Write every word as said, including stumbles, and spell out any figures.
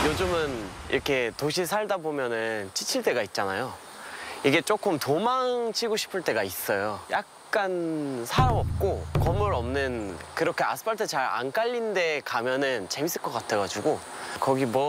요즘은 이렇게 도시 살다 보면은 지칠 때가 있잖아요. 이게 조금 도망치고 싶을 때가 있어요. 약간 사람 없고 건물 없는 그렇게 아스팔트 잘 안 깔린 데 가면은 재밌을 것 같아가지고 거기 뭐